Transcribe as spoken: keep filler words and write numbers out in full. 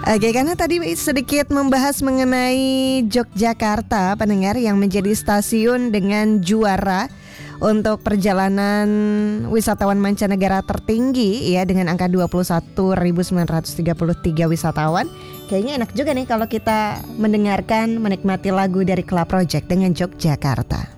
Oke, karena tadi sedikit membahas mengenai Yogyakarta, pendengar, yang menjadi stasiun dengan juara untuk perjalanan wisatawan mancanegara tertinggi ya, dengan angka dua puluh satu ribu sembilan ratus tiga puluh tiga wisatawan. Kayaknya enak juga nih kalau kita mendengarkan, menikmati lagu dari Club Project dengan Yogyakarta.